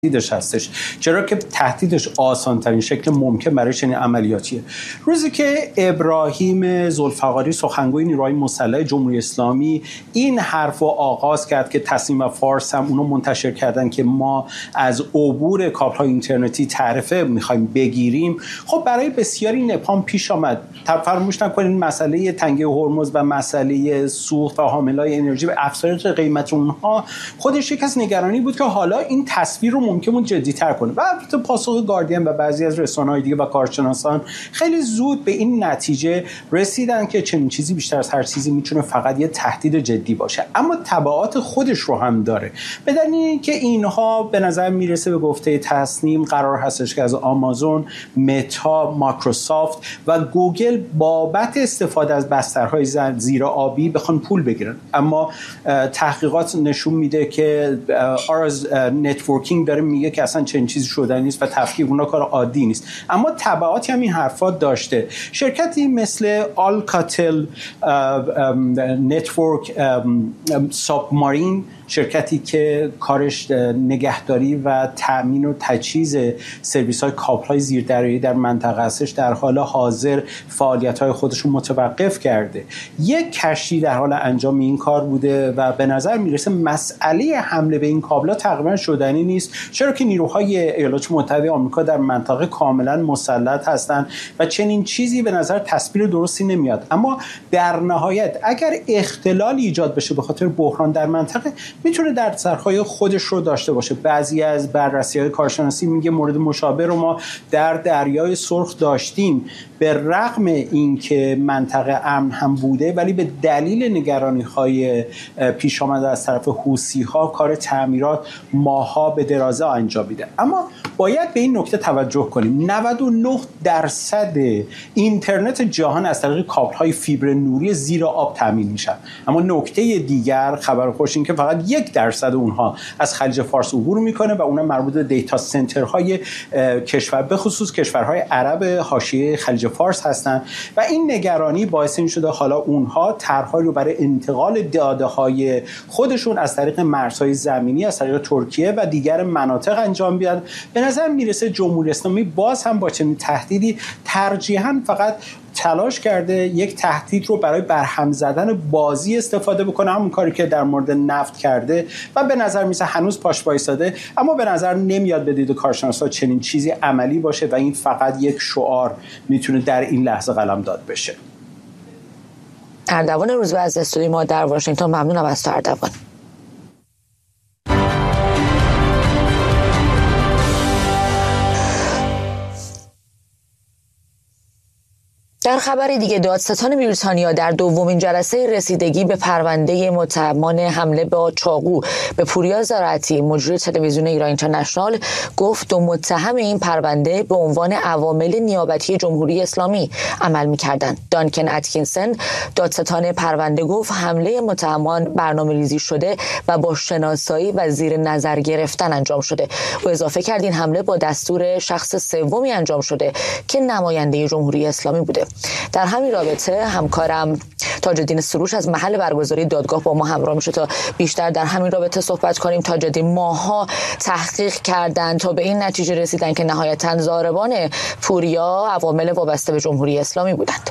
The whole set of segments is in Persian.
تهدیدش هستش، چرا که تهدیدش آسان ترین شکل ممکن برای چنین عملیاتیه. روزی که ابراهیم ذوالفقاری سخنگوی نیروهای مسلح جمهوری اسلامی این حرفو آغاز کرد که تصنیم و فارس هم اونو منتشر کردن که ما از عبور کابل‌های اینترنتی تعرفه می‌خوایم بگیریم، خب برای بسیاری نپام پیش آمد. فراموش نکنید مسئله تنگه هرمز و مسئله سوخت و حاملای انرژی و افزایش قیمت اونها خودش یک از نگرانی بود که حالا این تصویر رو ممکنه جدی‌تر کنه. و البته پاسخ گاردین و بعضی از رسانه‌های دیگه و کارشناسان خیلی زود به این نتیجه رسیدن که چنین چیزی بیشتر از هر چیزی میتونه فقط یه تهدید جدی باشه، اما تبعات خودش رو هم داره. به دلیل اینکه اینها به نظر میرسه به گفته تصنیم قرار هستش که از آمازون، متا، مایکروسافت و گوگل بابت استفاده از بسترهای زیر آبی بخوان پول بگیرن. اما تحقیقات نشون میده که آراز نتورکینگ داره میگه که اصلا چنین چیزی شده نیست و تفکیک اونها کار عادی نیست، اما تبعاتی هم این حرفات داشته. شرکتی مثل آلکاتل نتورک سابمارین، شرکتی که کارش نگهداری و تأمین و تجهیز سرویس‌های کابل‌های زیردریایی در منطقه هستش، در حال حاضر فعالیت‌های خودش رو متوقف کرده. یک کشتی در حال انجام این کار بوده و به نظر میرسه مسئله حمله به این کابل‌ها تقریبا شدنی نیست، چرا که نیروهای ایالات متحده آمریکا در منطقه کاملا مسلط هستند و چنین چیزی به نظر تصویر درستی نمیاد. اما در نهایت اگر اختلالی ایجاد بشه به خاطر بحران در منطقه، میتونه در سرهای خودش رو داشته باشه. بعضی از بررسی‌های کارشناسی میگه مورد مشابه رو ما در دریای سرخ داشتیم، به رغم اینکه منطقه امن هم بوده ولی به دلیل نگرانی‌های پیش آمده از طرف حوثی‌ها کار تعمیرات ماه‌ها به درازه انجام میده. اما باید به این نکته توجه کنیم، 99% اینترنت جهان از طریق کابل‌های فیبر نوری زیر آب تامین میشن. اما نکته دیگر خبر خوش این که فقط 1% اونها از خلیج فارس عبور میکنه و اونها مربوط به دیتا سنترهای کشور، به خصوص کشورهای عرب حاشیه خلیج فارس هستن و این نگرانی باعث این شده حالا اونها طرح‌هایی رو برای انتقال داده‌های خودشون از طریق مرزهای زمینی از طریق ترکیه و دیگر مناطق انجام بیاد. به نظر میرسه جمهوری اسلامی باز هم با چنین تهدیدی ترجیحاً فقط تلاش کرده یک تهدید رو برای برهم زدن بازی استفاده بکنه، همون کاری که در مورد نفت کرده و به نظر میسه هنوز پاش وایساده، اما به نظر نمیاد به دید کارشناسا چنین چیزی عملی باشه و این فقط یک شعار میتونه در این لحظه قلمداد بشه. اردوان روزبه از استودیوی ما در واشنگتن، ممنونم از تو اردوان. در خبر دیگه، دادستان بریتانیا در دومین جلسه رسیدگی به پرونده متهمان حمله با چاقو به پوریا زراعتی مجری تلویزیون ایران اینترنشنال گفت دو متهم این پرونده به عنوان عوامل نیابتی جمهوری اسلامی عمل می‌کردند. دانکن اتکینسن دادستان پرونده گفت حمله متهمان برنامه‌ریزی شده و با شناسایی و زیر نظر گرفتن انجام شده. او اضافه کرد این حمله با دستور شخص سومی انجام شده که نماینده جمهوری اسلامی بوده. در همین رابطه همکارم تاج‌الدین سروش از محل برگزاری دادگاه با ما همراه میشه تا بیشتر در همین رابطه صحبت کنیم. تاج‌الدین، ماها تحقیق کردند تا به این نتیجه رسیدن که نهایتاً ضاربان پوریا عوامل وابسته به جمهوری اسلامی بودند.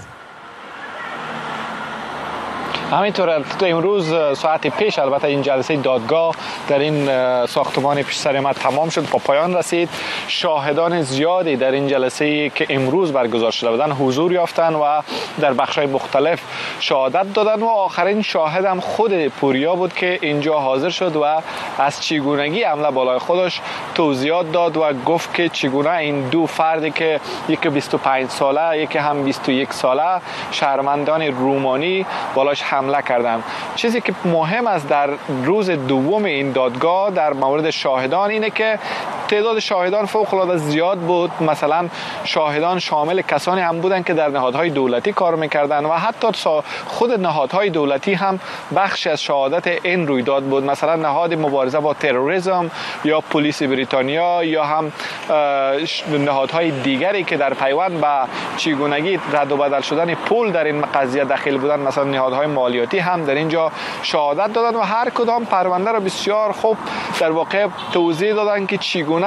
همینطور امروز ساعت پیش البته این جلسه دادگاه در این ساختمان پیش سر ما تمام شد، با پایان رسید. شاهدان زیادی در این جلسه که امروز برگزار شده بودن حضور یافتن و در بخش‌های مختلف شهادت دادن و آخرین شاهد هم خود پوریا بود که اینجا حاضر شد و از چگونگی حمله بالای خودش توضیحات داد و گفت که چگونه این دو فردی که یکی 25 ساله یکی هم 21 ساله شهروندان رومانی بالاش حمله کردند. چیزی که مهم است در روز دوم این دادگاه در مورد شاهدان اینه که تعداد شاهدان فوق العاده زیاد بود. مثلا شاهدان شامل کسانی هم بودند که در نهادهای دولتی کار میکردند و حتی خود نهادهای دولتی هم بخش از شهادت این رویداد بود. مثلا نهاد مبارزه با تروریسم یا پلیس بریتانیا یا هم نهادهای دیگری که در پیوند به چگونگی رد و بدل شدن پول در این قضیه داخل بودند، مثلا نهادهای مالیاتی هم در اینجا شهادت دادن و هر کدام پرونده را بسیار خوب در واقع توضیح دادن که چگونه